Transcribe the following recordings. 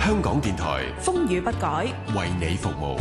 香港電台風雨不改， 為你服務。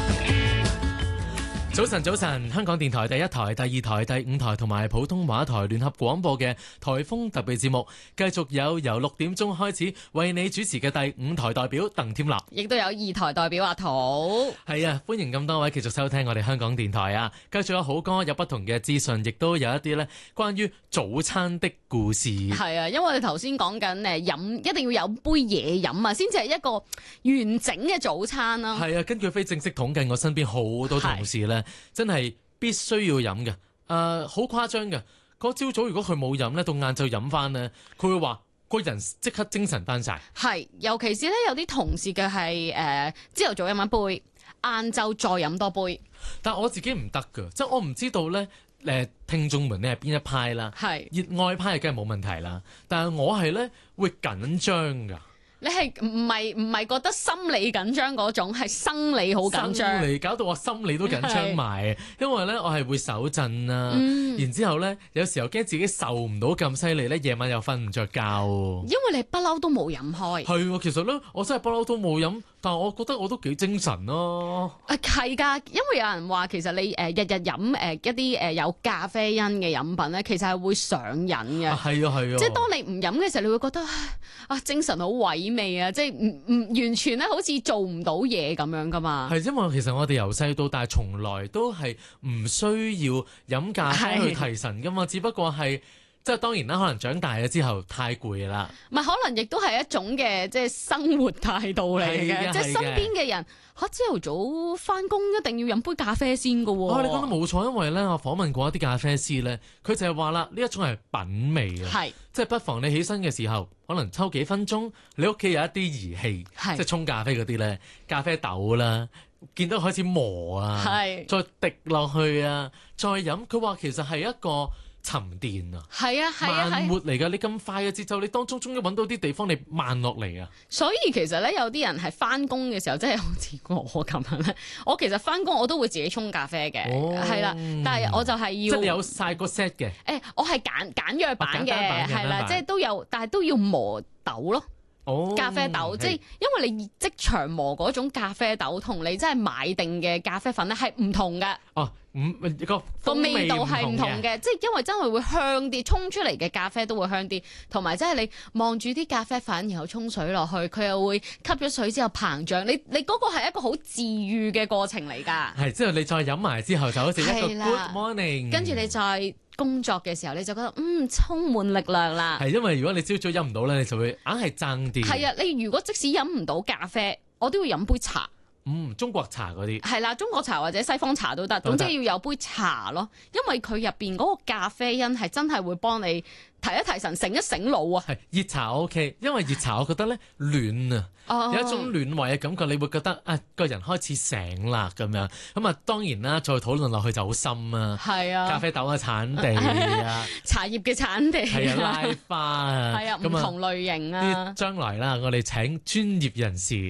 早晨，早晨！香港電台第一台、第二台、第五台同埋普通話台聯合廣播嘅颱風特備節目，繼續由6點鐘開始為你主持嘅第五台代表鄧添立， 亦都有二台代表阿土。 係啊，歡迎咁多位繼續收聽我哋香港電台啊！繼續有好歌，有不同嘅資訊，亦都有一啲呢關於早餐的故事。 係啊，因為我哋頭先講緊飲一定要有杯嘢飲啊，先至係一個完整嘅早餐啦。 係啊，根據非正式統計，我身邊好多同事呢，真係必須要飲嘅，好誇張嘅。嗰朝早如果佢冇飲呢，到晏晝飲翻呢，佢會話個人即刻精神翻晒。 係，尤其是咧有啲同事嘅係朝頭早飲一杯，晏晝再飲多杯。 但我自己唔得㗎，即係我唔知道呢，聽眾們呢係邊一派啦。 係熱愛派梗係冇問題啦，但係我係呢會緊張㗎。 你係唔係覺得心理緊張嗰種，係生理好緊張， 生理搞到我心理都緊張埋，因為咧我係會手震啦，然之後咧有時候驚自己受唔到咁犀利咧，夜晚又瞓唔着覺。 因為你不嬲都冇飲開。 係喎，其實咧我真係不嬲都冇飲，但係我覺得我都幾精神咯。 係㗎，因為有人話其實你日日飲一啲有咖啡因嘅飲品咧，其實係會上癮嘅。 係啊係啊， 即係當你唔飲嘅時候，你會覺得精神好萎靡啊！即係唔完全咧，好似做唔到嘢咁樣噶嘛。 係因為其實我哋由細到大從來都係唔需要飲咖啡去提神噶嘛，只不過係。即係當然啦，可能長大咗之後太攰啦。 唔係，可能亦都係一種嘅即係生活態度嚟嘅。即係身邊嘅人朝頭早翻工一定要飲杯咖啡先㗎喎。 你講得冇錯，因為咧我訪問過一啲咖啡師咧，佢就係話啦，呢一種係品味啊。係，即係不妨你起身嘅時候，可能抽幾分鐘，你屋企有一啲儀器，即係沖咖啡嗰啲咧，咖啡豆啦，見到開始磨啊，再滴落去啊，再飲。佢話其實係一個沉澱啊，慢活嚟㗎。你咁快嘅節奏，你當中終於揾到啲地方你慢落嚟啊。所以其實咧，有啲人係翻工嘅時候，即係好似我咁樣咧。我其實翻工我都會自己沖咖啡嘅，係啦。但係我就係要，即係你有晒個 set 嘅。我係簡約版嘅，係啦，即係都有，但係都要磨豆咯。咖啡豆，即係因為你即場磨嗰種咖啡豆，同你真係買定嘅咖啡粉咧係唔同嘅。個味道係唔同嘅，即係因為真係會香啲，沖出嚟嘅咖啡都會香啲，同埋即係你望住啲咖啡粉，然後沖水落去，佢又會吸咗水之後膨脹。你嗰個係一個好治愈嘅過程嚟㗎。係，之後你再飲埋之後就好似一個 good morning，跟住你再工作嘅時候你就覺得充滿力量啦。係，因為如果你朝早飲唔到咧，你就會硬係爭啲。係啊，你如果即使飲唔到咖啡，我都要飲杯茶。中國茶嗰啲係啦，中國茶或者西方茶都得，總之要有杯茶咯。因為佢入邊嗰個咖啡因係真係會幫你提一提神、醒一醒腦啊。係熱茶 OK， 因為熱茶我覺得咧暖啊，有一種暖胃嘅感覺，你會覺得個人開始醒啦咁樣。咁啊當然啦，再討論落去就好深啊。係啊，咖啡豆嘅產地啊，茶葉嘅產地係啊，拉花啊，係啊，唔同類型啊。將來啦，我哋請專業人士。